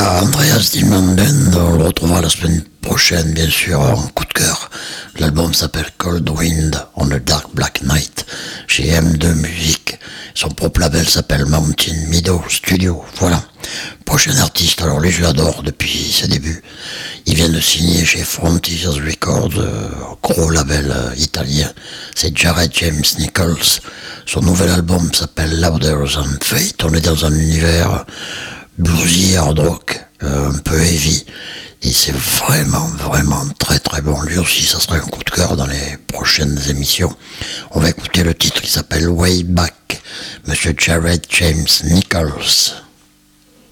Voilà, Andreas Dimanden, on le retrouvera la semaine prochaine, bien sûr, en coup de cœur. L'album s'appelle Cold Wind on a Dark Black Night, chez M2 Music. Son propre label s'appelle Mountain Meadow Studio, voilà. Prochain artiste, alors lui je l'adore depuis ses débuts. Il vient de signer chez Frontiers Records, gros label italien. C'est Jared James Nichols. Son nouvel album s'appelle Louder Than Fate. On est dans un univers bluesy, hard rock, un peu heavy, et c'est vraiment très très bon. Lui aussi, ça sera un coup de cœur dans les prochaines émissions. On va écouter le titre qui s'appelle Way Back, Monsieur Jared James Nichols.